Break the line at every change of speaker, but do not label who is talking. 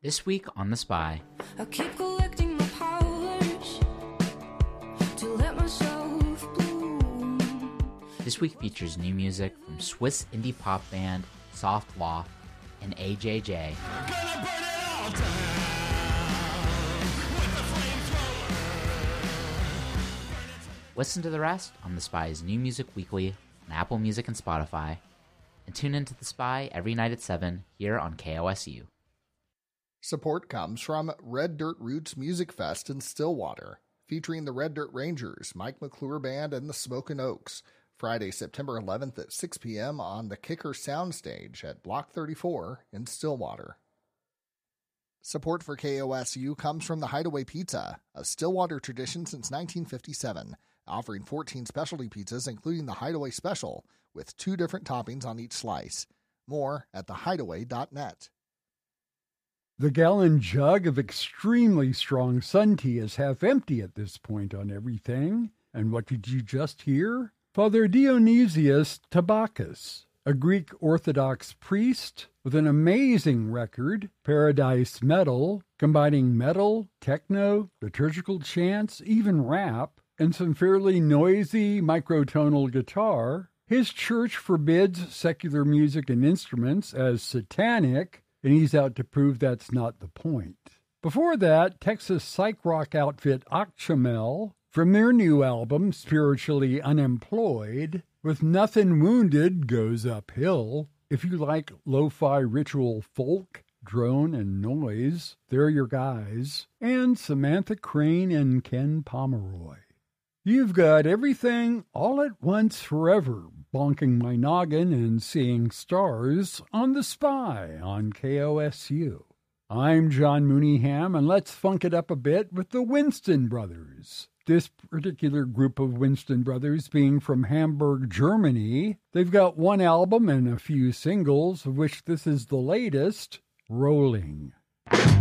This week on The Spy.
I keep collecting my powers to let myself bloom.
This week features new music from Swiss indie pop band Soft Loft and AJJ. Listen to the rest on The Spy's New Music Weekly on Apple Music and Spotify. And tune into The Spy every night at 7 here on KOSU.
Support comes from Red Dirt Roots Music Fest in Stillwater, featuring the Red Dirt Rangers, Mike McClure Band, and the Smokin' Oaks, Friday, September 11th at 6 p.m. on the Kicker Soundstage at Block 34 in Stillwater. Support for KOSU comes from the Hideaway Pizza, a Stillwater tradition since 1957, offering 14 specialty pizzas including the Hideaway Special, with 2 different toppings on each slice. More at thehideaway.net.
The gallon jug of extremely strong sun tea is half empty at this point on everything. And what did you just hear? Father Dionysius Tabakis, a Greek Orthodox priest with an amazing record, Paradise Metal, combining metal, techno, liturgical chants, even rap, and some fairly noisy microtonal guitar. His church forbids secular music and instruments as satanic, and he's out to prove that's not the point. Before that, Texas psych rock outfit Akchamel, from their new album, Spiritually Unemployed, with Nothing Wounded Goes Uphill. If you like lo-fi ritual folk, drone, and noise, they're your guys. And Samantha Crane and Ken Pomeroy. You've got everything all at once forever, bonking my noggin and seeing stars on The Spy on KOSU. I'm John Mooneyham, and let's funk it up a bit with the Winston Brothers. This particular group of Winston Brothers being from Hamburg, Germany. They've got one album and a few singles, of which this is the latest, Rolling.